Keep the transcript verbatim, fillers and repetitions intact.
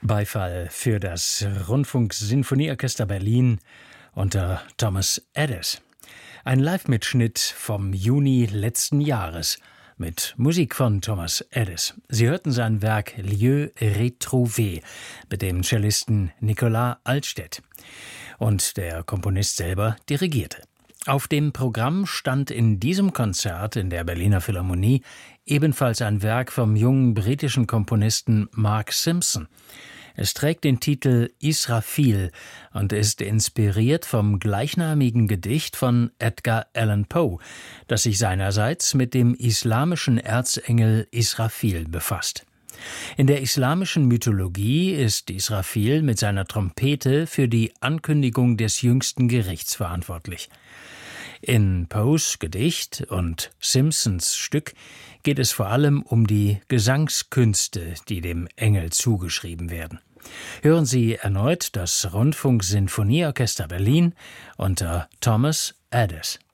Beifall für das Rundfunk-Sinfonieorchester Berlin unter Thomas Adès. Ein Live-Mitschnitt vom Juni letzten Jahres mit Musik von Thomas Adès. Sie hörten sein Werk Lieu retrouvé mit dem Cellisten Nicolas Altstedt. Und der Komponist selber dirigierte. Auf dem Programm stand in diesem Konzert in der Berliner Philharmonie ebenfalls ein Werk vom jungen britischen Komponisten Mark Simpson. Es trägt den Titel Israfil und ist inspiriert vom gleichnamigen Gedicht von Edgar Allan Poe, das sich seinerseits mit dem islamischen Erzengel Israfil befasst. In der islamischen Mythologie ist Israfil mit seiner Trompete für die Ankündigung des jüngsten Gerichts verantwortlich. In Poes Gedicht und Simpsons Stück geht es vor allem um die Gesangskünste, die dem Engel zugeschrieben werden. Hören Sie erneut das Rundfunk-Sinfonieorchester Berlin unter Thomas Adès.